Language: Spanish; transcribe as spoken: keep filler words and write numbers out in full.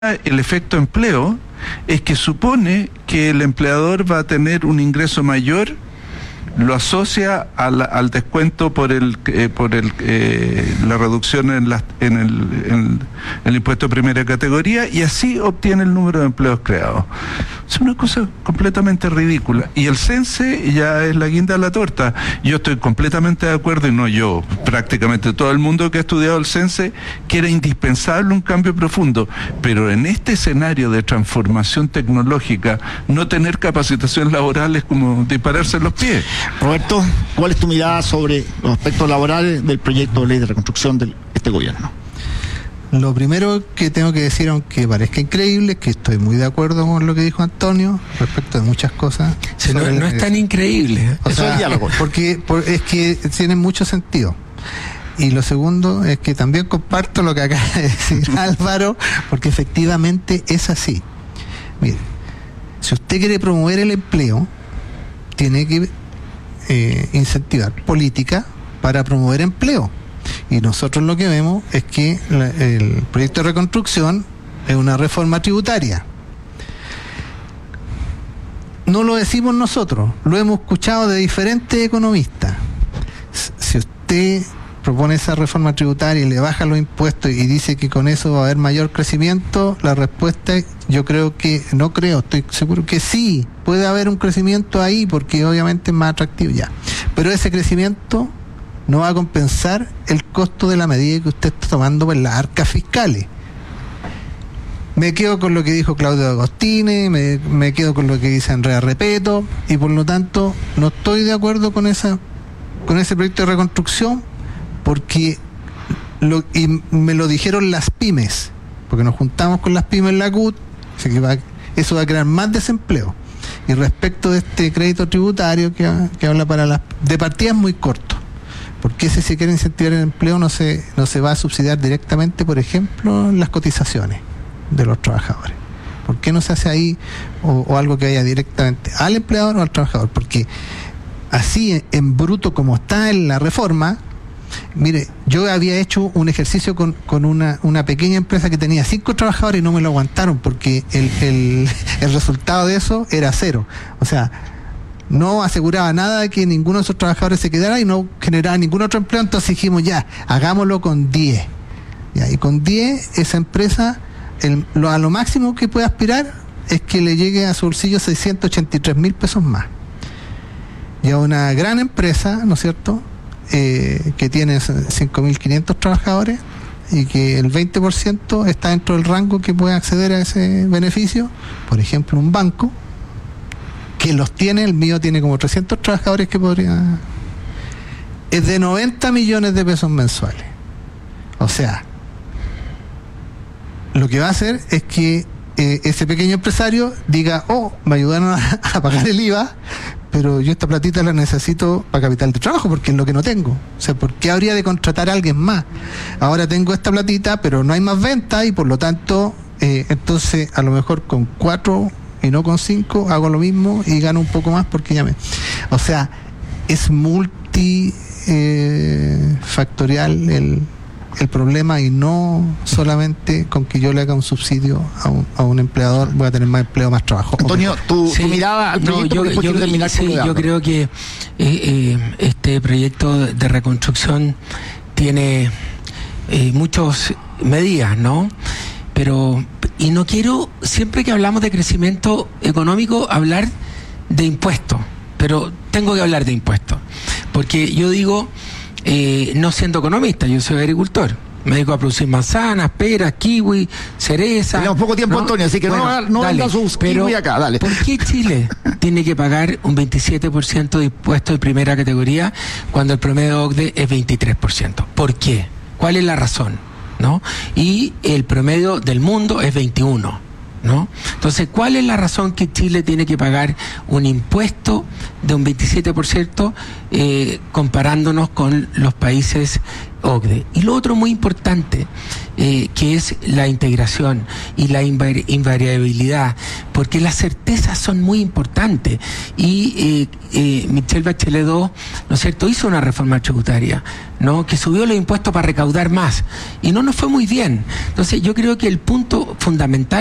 el efecto empleo es que supone que el empleador va a tener un ingreso mayor, lo asocia al, al descuento por el eh, por el eh, la reducción en, la, en, el, en el impuesto de primera categoría, y así obtiene el número de empleos creados. Es una cosa completamente ridícula, y el CENSE ya es la guinda de la torta. Yo estoy completamente de acuerdo, y no yo, prácticamente todo el mundo que ha estudiado el CENSE, que era indispensable un cambio profundo, pero en este escenario de transformación tecnológica, no tener capacitación laboral es como dispararse en los pies. Roberto, ¿cuál es tu mirada sobre los aspectos laborales del proyecto de ley de reconstrucción de este gobierno? Lo primero que tengo que decir, aunque parezca increíble, es que estoy muy de acuerdo con lo que dijo Antonio respecto de muchas cosas. Sí, no, no es tan increíble. O sea, diálogo. Porque por, es que tiene mucho sentido. Y lo segundo es que también comparto lo que acaba de decir Álvaro, porque efectivamente es así. Mire, si usted quiere promover el empleo, tiene que eh, incentivar política para promover empleo. Y nosotros lo que vemos es que la, el proyecto de reconstrucción es una reforma tributaria. No lo decimos nosotros, lo hemos escuchado de diferentes economistas. Si usted propone esa reforma tributaria y le baja los impuestos y dice que con eso va a haber mayor crecimiento, la respuesta es, yo creo que, no creo, estoy seguro que sí, puede haber un crecimiento ahí, porque obviamente es más atractivo ya. Pero ese crecimiento no va a compensar el costo de la medida que usted está tomando en las arcas fiscales. Me quedo con lo que dijo Claudio Agostini, me, me quedo con lo que dice Andrea Repeto, y por lo tanto no estoy de acuerdo con esa con ese proyecto de reconstrucción, porque lo, y me lo dijeron las pymes, porque nos juntamos con las pymes en la C U T, así que va, eso va a crear más desempleo. Y respecto de este crédito tributario que, que habla para las de partida, es muy corto, porque si se quiere incentivar el empleo no se, no se va a subsidiar directamente, por ejemplo, las cotizaciones de los trabajadores. ¿Por qué no se hace ahí o, o algo que vaya directamente al empleador o al trabajador? Porque así en bruto como está en la reforma, mire, yo había hecho un ejercicio con, con una, una pequeña empresa que tenía cinco trabajadores y no me lo aguantaron, porque el, el, el resultado de eso era cero. O sea, no aseguraba nada de que ninguno de esos trabajadores se quedara y no generaba ningún otro empleo. Entonces dijimos, ya, hagámoslo con diez. Ya, y con diez, esa empresa, el, lo, a lo máximo que puede aspirar es que le llegue a su bolsillo seiscientos ochenta y tres mil pesos más. Y a una gran empresa, ¿no es cierto?, Eh, que tiene cinco mil quinientos trabajadores y que el veinte por ciento está dentro del rango que puede acceder a ese beneficio, por ejemplo un banco que los tiene, el mío tiene como trescientos trabajadores, que podría, es de noventa millones de pesos mensuales. O sea, lo que va a hacer es que eh, ese pequeño empresario diga, oh, me ayudaron a, a pagar el I V A, pero yo esta platita la necesito para capital de trabajo, porque es lo que no tengo. O sea, ¿por qué habría de contratar a alguien más? Ahora tengo esta platita, pero no hay más venta, y por lo tanto, eh, entonces a lo mejor con cuatro y no con cinco hago lo mismo y gano un poco más porque ya me... O sea, es multi eh, factorial el, el problema, y no solamente con que yo le haga un subsidio a un, a un empleador voy a tener más empleo, más trabajo. Antonio, tu, sí, tu mirada al proyecto, no, yo, yo, terminar sí, con yo creo que eh, eh, este proyecto de reconstrucción tiene eh, muchas medidas, ¿no? Pero, y no quiero, siempre que hablamos de crecimiento económico, hablar de impuestos, pero tengo que hablar de impuestos, porque yo digo, Eh, no siendo economista, yo soy agricultor, me dedico a producir manzanas, peras, kiwi, cereza. Tenemos poco tiempo, ¿no? Antonio, así que bueno, no, no dale, venda sus pero kiwi acá, dale. ¿Por qué Chile tiene que pagar un veintisiete por ciento de impuestos de primera categoría cuando el promedio O C D E es veintitrés por ciento? ¿Por qué? ¿Cuál es la razón? ¿No? Y el promedio del mundo es veintiuno. ¿no? Entonces, ¿cuál es la razón que Chile tiene que pagar un impuesto de un veintisiete por ciento eh, comparándonos con los países O C D E? Y lo otro muy importante, eh, que es la integración y la invari- invariabilidad, porque las certezas son muy importantes. Y eh, eh, Michelle Bachelet dos, ¿no es cierto?, hizo una reforma tributaria, ¿no?, que subió los impuestos para recaudar más, y no nos fue muy bien. Entonces, yo creo que el punto fundamental